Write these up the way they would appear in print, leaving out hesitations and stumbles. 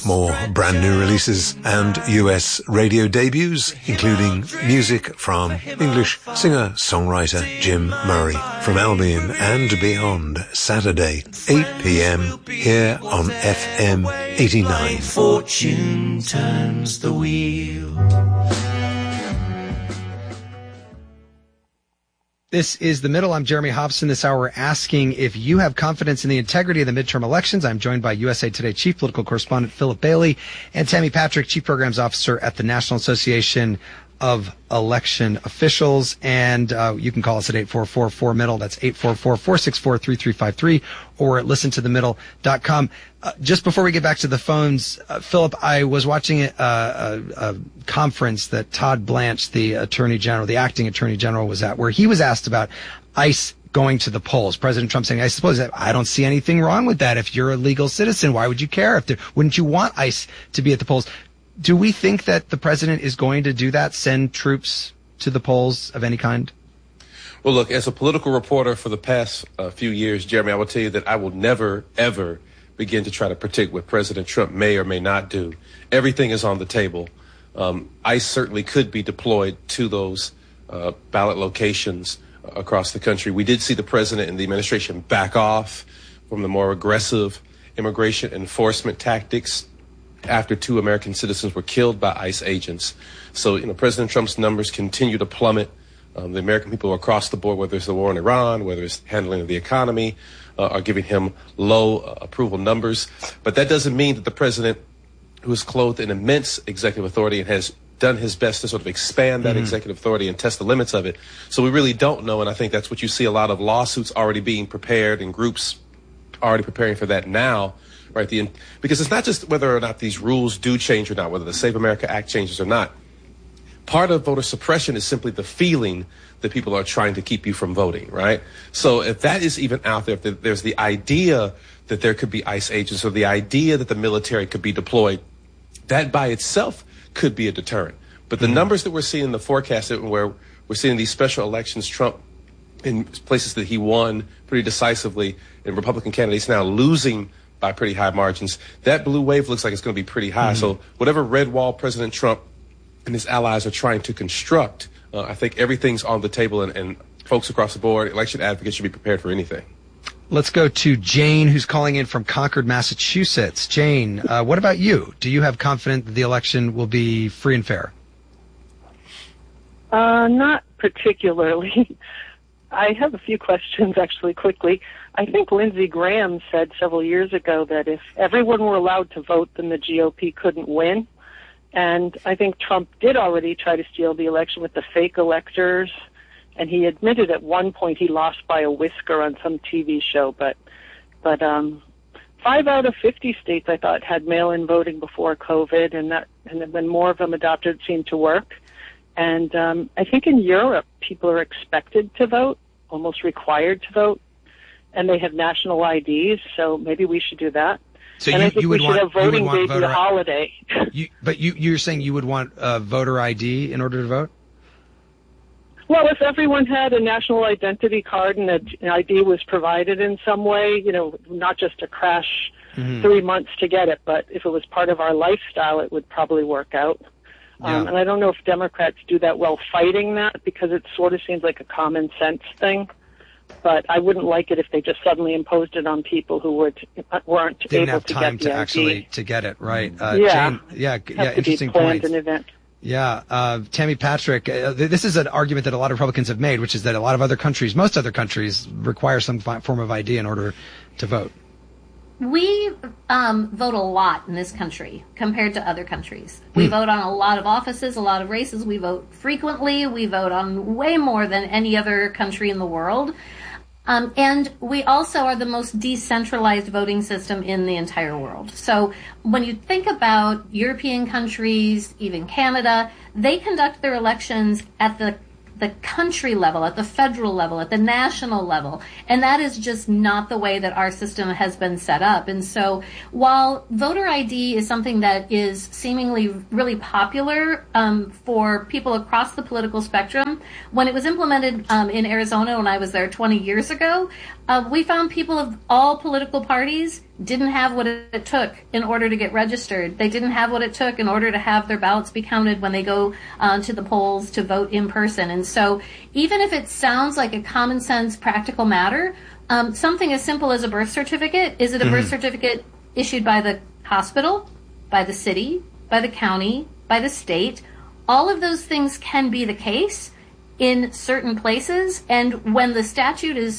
More brand new releases and US radio debuts, including music from English singer-songwriter Jim Murray from Albion and Beyond, Saturday, 8 p.m. here on FM 89. Fortune turns the wheel. This is The Middle. I'm Jeremy Hobson. This hour we're asking if you have confidence in the integrity of the midterm elections. I'm joined by USA Today Chief Political Correspondent Philip Bailey and Tammy Patrick, Chief Programs Officer at the National Association of Election Officials. And you can call us at 844-4MIDDLE. That's 844-464-3353 or at listentothemiddle.com. Just before we get back to the phones, Philip, I was watching a conference that Todd Blanche, the Attorney General, the acting Attorney General, was at, where he was asked about ICE going to the polls. President Trump saying, I suppose I don't see anything wrong with that. If you're a legal citizen, why would you care? Wouldn't you want ICE to be at the polls? Do we think that the president is going to do that, send troops to the polls of any kind? Well, look, as a political reporter for the past few years, Jeremy, I will tell you that I will never, ever begin to try to predict what President Trump may or may not do. Everything is on the table. ICE certainly could be deployed to those ballot locations across the country. We did see the president and the administration back off from the more aggressive immigration enforcement tactics after 2 American citizens were killed by ICE agents. So, President Trump's numbers continue to plummet. The American people across the board, whether it's the war in Iran, whether it's handling of the economy, are giving him low approval numbers. But that doesn't mean that the president, who is clothed in immense executive authority and has done his best to sort of expand that executive authority and test the limits of it. So we really don't know, and I think that's what you see a lot of lawsuits already being prepared and groups already preparing for that now. Right, because it's not just whether or not these rules do change or not, whether the Save America Act changes or not. Part of voter suppression is simply the feeling that people are trying to keep you from voting, right? So if that is even out there, if there's the idea that there could be ICE agents or the idea that the military could be deployed, that by itself could be a deterrent. But the numbers that we're seeing in the forecast, where we're seeing these special elections, Trump in places that he won pretty decisively, and Republican candidates now losing by pretty high margins, that blue wave looks like it's going to be pretty high. So whatever red wall President Trump and his allies are trying to construct, I think everything's on the table, and folks across the board, election advocates should be prepared for anything. Let's go to Jane, who's calling in from Concord, Massachusetts. Jane, what about you? Do you have confidence that the election will be free and fair? Not particularly. I have a few questions, actually, quickly. I think Lindsey Graham said several years ago that if everyone were allowed to vote, then the GOP couldn't win. And I think Trump did already try to steal the election with the fake electors. And he admitted at one point he lost by a whisker on some TV show. But 5 out of 50 states, I thought, had mail-in voting before COVID, and when more of them adopted, it seemed to work. And I think in Europe, people are expected to vote, almost required to vote, and they have national IDs, so maybe we should do that. So and I think we should have voting day be a holiday. But you're saying you would want voter ID in order to vote? Well, if everyone had a national identity card and an ID was provided in some way, not just to crash 3 months to get it, but if it was part of our lifestyle, it would probably work out. And I don't know if Democrats do that well fighting that, because it sort of seems like a common sense thing. But I wouldn't like it if they just suddenly imposed it on people who weren't Didn't able have to time get the to ID. actually to get it right. Yeah, Jane, have to interesting be planned point. in event. Yeah, Tammy Patrick, this is an argument that a lot of Republicans have made, which is that a lot of other countries, most other countries, require some form of ID in order to vote. We vote a lot in this country compared to other countries. We vote on a lot of offices, a lot of races. We vote frequently. We vote on way more than any other country in the world. And we also are the most decentralized voting system in the entire world. So when you think about European countries, even Canada, they conduct their elections at the country level, at the federal level, at the national level. And that is just not the way that our system has been set up. And so while voter ID is something that is seemingly really popular for people across the political spectrum, when it was implemented in Arizona when I was there 20 years ago, we found people of all political parties didn't have what it took in order to get registered. They didn't have what it took in order to have their ballots be counted when they go to the polls to vote in person. And so even if it sounds like a common sense, practical matter, something as simple as a birth certificate, is it a birth certificate issued by the hospital, by the city, by the county, by the state? All of those things can be the case in certain places, and when the statute is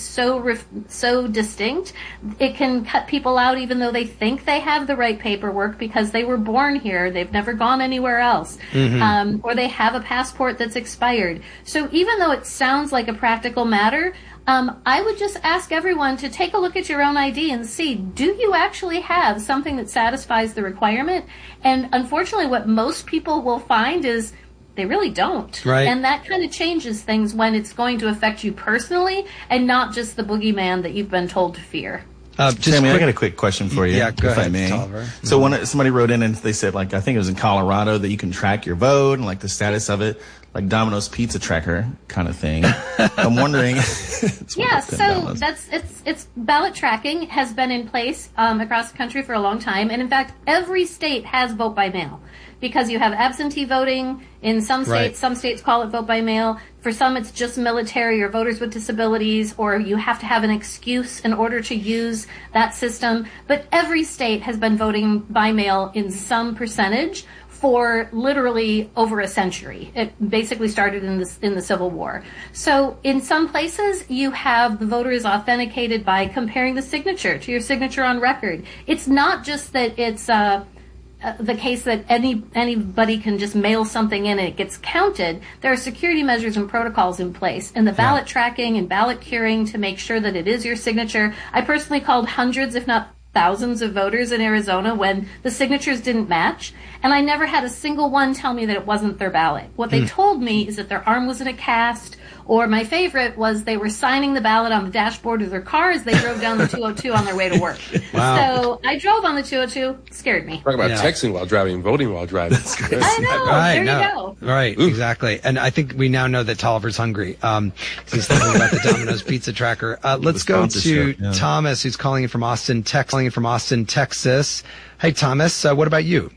so distinct, it can cut people out even though they think they have the right paperwork because they were born here, they've never gone anywhere else, or they have a passport that's expired. So even though it sounds like a practical matter, I would just ask everyone to take a look at your own ID and see, do you actually have something that satisfies the requirement? And unfortunately, what most people will find is they really don't. Right. And that kind of changes things when it's going to affect you personally and not just the boogeyman that you've been told to fear. Sammy, I got a quick question for you, go if ahead, I may. Tolliver. So somebody wrote in and they said, like, I think it was in Colorado, that you can track your vote and, like, the status of it, like Domino's Pizza Tracker kind of thing. I'm wondering. Yeah, so it's ballot tracking has been in place across the country for a long time. And in fact, every state has vote by mail. Because you have absentee voting in some states. Right. Some states call it vote by mail. For some, it's just military or voters with disabilities, or you have to have an excuse in order to use that system. But every state has been voting by mail in some percentage for literally over a century. It basically started in the Civil War. So in some places, you have the voter is authenticated by comparing the signature to your signature on record. It's not just that it's the case that anybody can just mail something in and it gets counted. There are security measures and protocols in place, and the ballot tracking and ballot curing to make sure that it is your signature. I personally called hundreds, if not thousands, of voters in Arizona when the signatures didn't match, and I never had a single one tell me that it wasn't their ballot. What they told me is that their arm was in a cast, or my favorite was they were signing the ballot on the dashboard of their car as they drove down the 202 on their way to work. Wow. So I drove on the 202, scared me. Talk about texting while driving, voting while driving. That's I know, there you go. Right, exactly. And I think we now know that Tolliver's hungry. He's thinking about the Domino's Pizza Tracker. Let's go to Thomas, who's calling in from Austin, Texas. Hey, Thomas, what about you?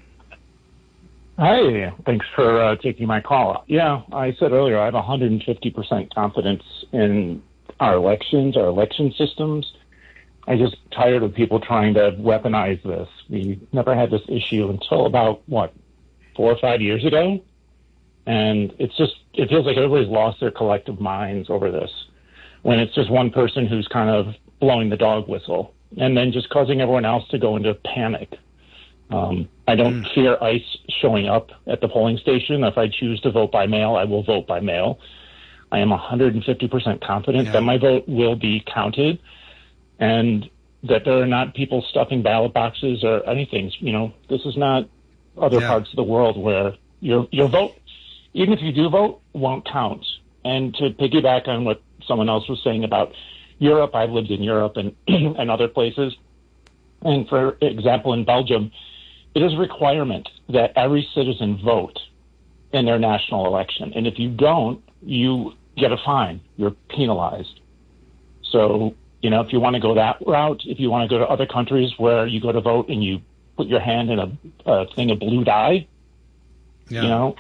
Hi, thanks for taking my call. Yeah, I said earlier I have 150% confidence in our elections, our election systems. I'm just tired of people trying to weaponize this. We never had this issue until about, 4 or 5 years ago? And it feels like everybody's lost their collective minds over this, when it's just one person who's kind of blowing the dog whistle and then just causing everyone else to go into panic. I don't fear ICE showing up at the polling station. If I choose to vote by mail, I will vote by mail. I am 150% confident that my vote will be counted and that there are not people stuffing ballot boxes or anything. You know, this is not other parts of the world where your vote, even if you do vote, won't count. And to piggyback on what someone else was saying about Europe, I've lived in Europe and, and other places. And for example, in Belgium, it is a requirement that every citizen vote in their national election. And if you don't, you get a fine. You're penalized. So, you know, if you want to go that route, if you want to go to other countries where you go to vote and you put your hand in a thing of blue dye, you know,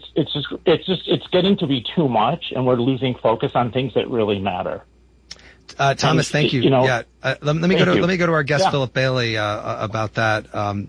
it's getting to be too much, and we're losing focus on things that really matter. Thomas, thank you. Let me go to our guest Philip Bailey about that.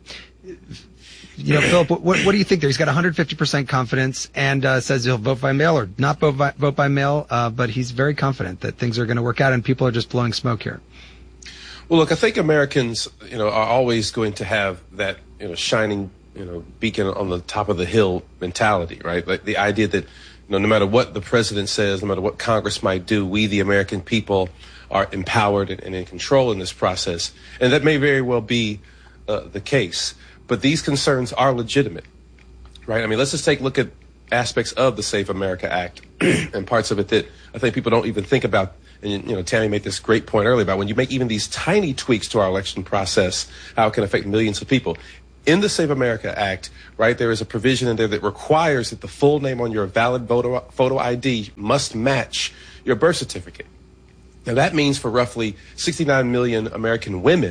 Philip, what do you think there? He's got 150% confidence and says he'll vote by mail or not vote by mail, but he's very confident that things are going to work out and people are just blowing smoke here. Well, look, I think Americans, are always going to have that, shining, beacon on the top of the hill mentality, right? Like the idea that, no matter what the president says, no matter what Congress might do, we, the American people, are empowered and in control in this process. And that may very well be the case. But these concerns are legitimate, right? I mean, let's just take a look at aspects of the Safe America Act and parts of it that I think people don't even think about. And, Tammy made this great point earlier about when you make even these tiny tweaks to our election process, how it can affect millions of people. In the Save America Act, right, there is a provision in there that requires that the full name on your valid photo ID must match your birth certificate. Now, that means for roughly 69 million American women,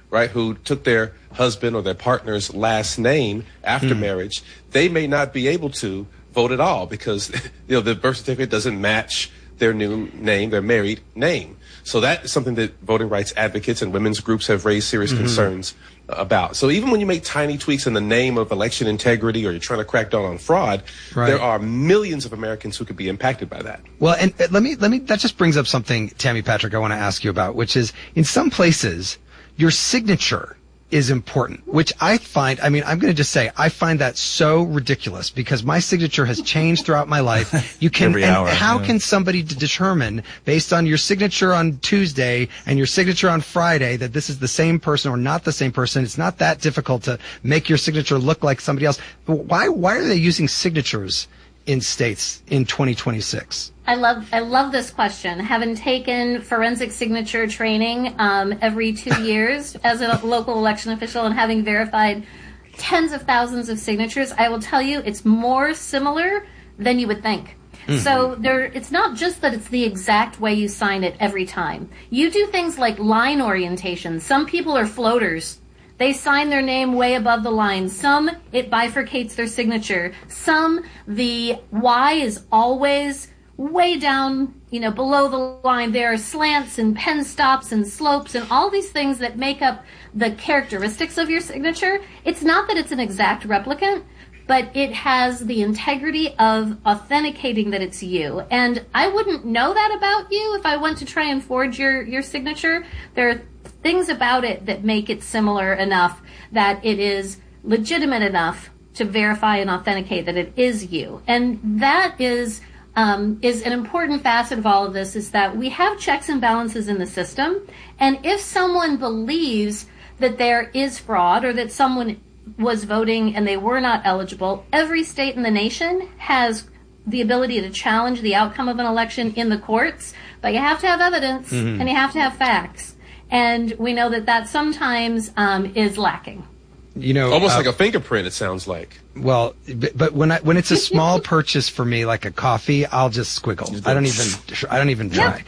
right, who took their husband or their partner's last name after marriage, they may not be able to vote at all because the birth certificate doesn't match their new name, their married name. So that is something that voting rights advocates and women's groups have raised serious concerns about. So even when you make tiny tweaks in the name of election integrity or you're trying to crack down on fraud, there are millions of Americans who could be impacted by that. Well, and let me, that just brings up something, Tammy Patrick, I want to ask you about, which is in some places, your signature is important, which I find, I'm going to just say, I find that so ridiculous because my signature has changed throughout my life. You can, Every hour, how can somebody determine based on your signature on Tuesday and your signature on Friday that this is the same person or not the same person? It's not that difficult to make your signature look like somebody else. Why are they using signatures in states in 2026? I love this question. Having taken forensic signature training every 2 years as a local election official and having verified tens of thousands of signatures, I will tell you it's more similar than you would think. So it's not just that it's the exact way you sign it every time. You do things like line orientation. Some people are floaters. They sign their name way above the line. Some, it bifurcates their signature. Some, the Y is always way down, below the line. There are slants and pen stops and slopes and all these things that make up the characteristics of your signature. It's not that it's an exact replicant, but it has the integrity of authenticating that it's you. And I wouldn't know that about you if I went to try and forge your signature. There are things about it that make it similar enough that it is legitimate enough to verify and authenticate that it is you. And that is an important facet of all of this, is that we have checks and balances in the system. And if someone believes that there is fraud or that someone was voting and they were not eligible, every state in the nation has the ability to challenge the outcome of an election in the courts. But you have to have evidence and you have to have facts. And we know that sometimes is lacking. Almost like a fingerprint, it sounds like. Well, but when it's a small purchase for me, like a coffee, I'll just squiggle. I don't even try.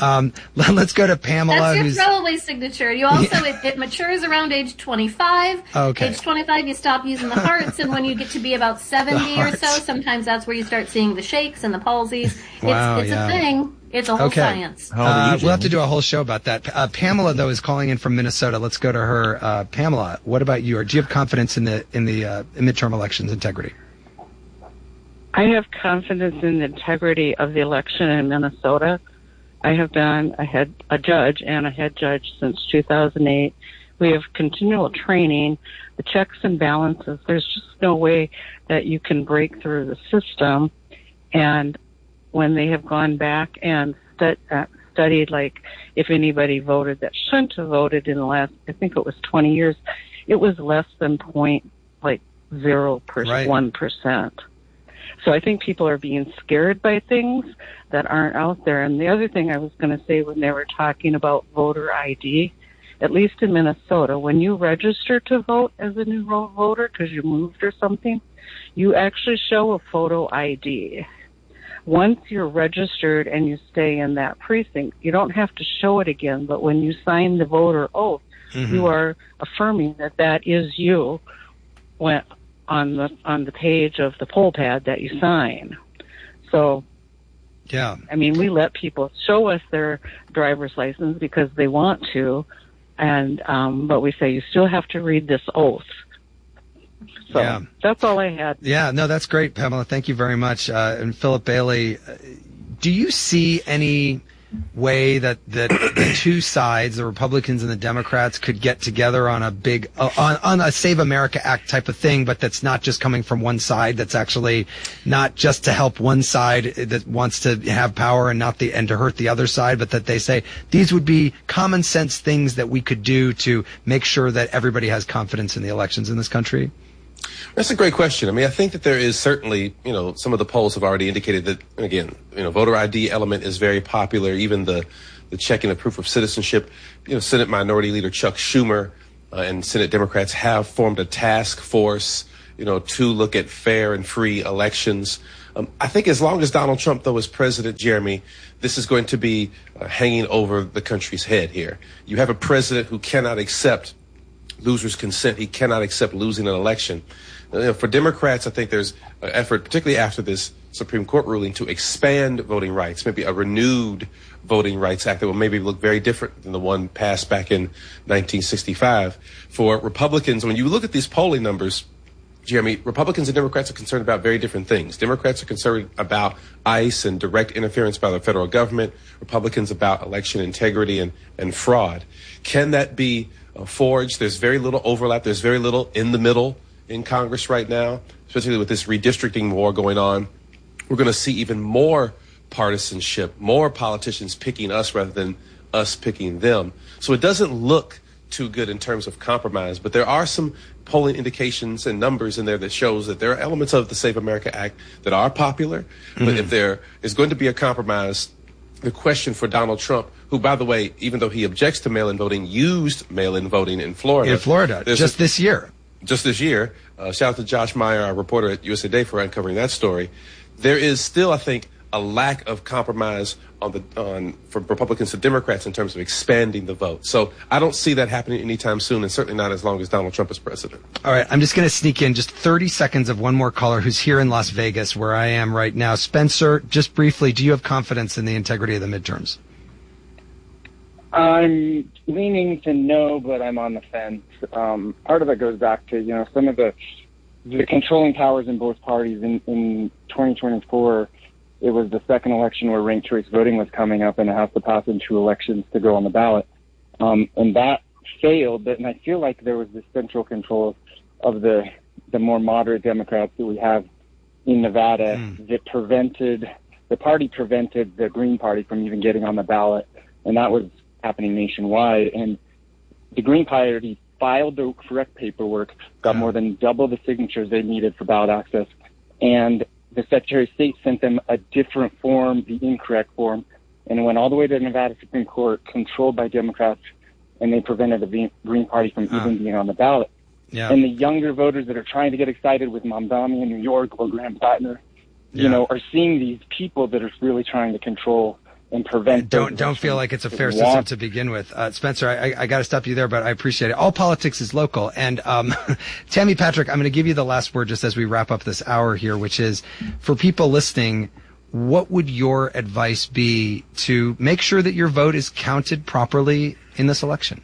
Let's go to Pamela. That's your throwaway signature. You also it matures around age 25. Okay. Age 25, you stop using the hearts, and when you get to be about 70 or so, sometimes that's where you start seeing the shakes and the palsies. Wow, it's a thing. It's a whole science. How old are you, we'll have to do a whole show about that. Pamela, though, is calling in from Minnesota. Let's go to her. Pamela, what about you? Or do you have confidence in the midterm elections integrity? I have confidence in the integrity of the election in Minnesota. I have been a judge and a head judge since 2008. We have continual training, the checks and balances. There's just no way that you can break through the system. And when they have gone back and studied, like, if anybody voted that shouldn't have voted in the last, I think it was 20 years, it was less than 0.1%. So I think people are being scared by things that aren't out there. And the other thing I was going to say when they were talking about voter ID, at least in Minnesota, when you register to vote as a new voter because you moved or something, you actually show a photo ID. Once you're registered and you stay in that precinct, you don't have to show it again. But when you sign the voter oath, you are affirming that that is you when on the page of the poll pad that you sign. So, yeah, I mean, we let people show us their driver's license because they want to, and but we say you still have to read this oath. So that's all I had. Yeah, no, that's great, Pamela. Thank you very much. And Philip Bailey, do you see any way that the two sides, the Republicans and the Democrats, could get together on a big, on a Save America Act type of thing, but that's not just coming from one side, that's actually not just to help one side that wants to have power and and to hurt the other side, but that they say these would be common sense things that we could do to make sure that everybody has confidence in the elections in this country? That's a great question. I mean, I think that there is certainly, some of the polls have already indicated that, again, voter ID element is very popular. Even the checking of proof of citizenship, Senate Minority Leader Chuck Schumer and Senate Democrats have formed a task force, to look at fair and free elections. I think as long as Donald Trump, though, is president, Jeremy, this is going to be hanging over the country's head here. You have a president who cannot accept loser's consent. He cannot accept losing an election. For Democrats, I think there's an effort, particularly after this Supreme Court ruling, to expand voting rights, maybe a renewed Voting Rights Act that will maybe look very different than the one passed back in 1965. For Republicans, when you look at these polling numbers, Jeremy, Republicans and Democrats are concerned about very different things. Democrats are concerned about ICE and direct interference by the federal government. Republicans about election integrity and fraud. Can that be forged? There's very little overlap. There's very little in the middle in Congress right now, especially with this redistricting war going on. We're going to see even more partisanship, more politicians picking us rather than us picking them. So it doesn't look too good in terms of compromise, but there are some polling indications and numbers in there that shows that there are elements of the Save America Act that are popular. Mm-hmm. But if there is going to be a compromise, the question for Donald Trump, who, by the way, even though he objects to mail-in voting, used mail-in voting in Florida. In Florida, just this year. Just this year. Shout out to Josh Meyer, our reporter at USA Today, for uncovering that story. There is still, I think, a lack of compromise from Republicans to Democrats in terms of expanding the vote. So I don't see that happening anytime soon, and certainly not as long as Donald Trump is president. All right, I'm just going to sneak in just 30 seconds of one more caller who's here in Las Vegas, where I am right now. Spencer, just briefly, do you have confidence in the integrity of the midterms? I'm leaning to no, but I'm on the fence. Part of it goes back to, some of the controlling powers in both parties in 2024. It was the second election where ranked choice voting was coming up, and it has to pass in 2 elections to go on the ballot. And that failed, and I feel like there was this central control of the more moderate Democrats that we have in Nevada that prevented the Green Party from even getting on the ballot, and that was happening nationwide. And the Green Party filed the correct paperwork, got more than double the signatures they needed for ballot access, and the Secretary of State sent them a different form, the incorrect form, and it went all the way to the Nevada Supreme Court, controlled by Democrats, and they prevented the Green Party from even being on the ballot. Yeah. And the younger voters that are trying to get excited with Mamdani in New York or Graham Plattner, are seeing these people that are really trying to control and prevent. Don't feel like it's a fair system to begin with. Spencer, I got to stop you there, but I appreciate it. All politics is local. And Tammy Patrick, I'm going to give you the last word just as we wrap up this hour here, which is for people listening, what would your advice be to make sure that your vote is counted properly in this election?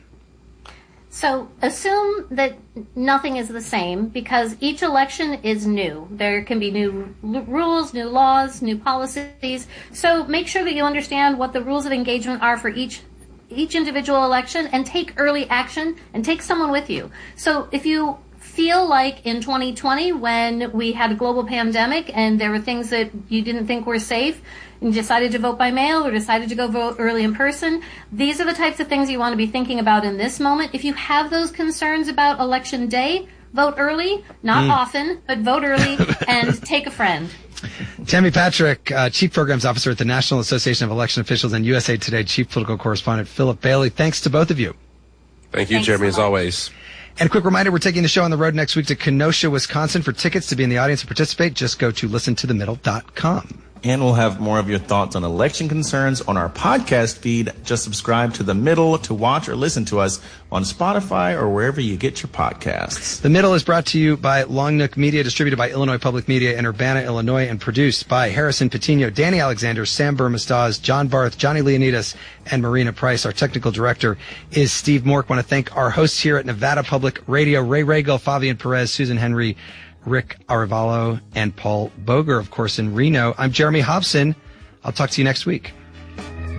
So assume that nothing is the same because each election is new. There can be new rules, new laws, new policies. So make sure that you understand what the rules of engagement are for each individual election and take early action and take someone with you. So if you feel like in 2020 when we had a global pandemic and there were things that you didn't think were safe, and decided to vote by mail or decided to go vote early in person, these are the types of things you want to be thinking about in this moment. If you have those concerns about Election Day, vote early, not often, but vote early and take a friend. Tammy Patrick, Chief Programs Officer at the National Association of Election Officials, and USA Today Chief Political Correspondent Philip Bailey. Thanks to both of you. Thank you, Jeremy, as always. And a quick reminder, we're taking the show on the road next week to Kenosha, Wisconsin. For tickets to be in the audience and participate, just go to listentothemiddle.com. And we'll have more of your thoughts on election concerns on our podcast feed. Just subscribe to The Middle to watch or listen to us on Spotify or wherever you get your podcasts. The Middle is brought to you by Long Nook Media, distributed by Illinois Public Media in Urbana, Illinois, and produced by Harrison Patino, Danny Alexander, Sam Burmistaz, John Barth, Johnny Leonidas, and Marina Price. Our technical director is Steve Mork. I want to thank our hosts here at Nevada Public Radio, Ray Regal, Fabian Perez, Susan Henry, Rick Arevalo, and Paul Boger, of course, in Reno. I'm Jeremy Hobson. I'll talk to you next week.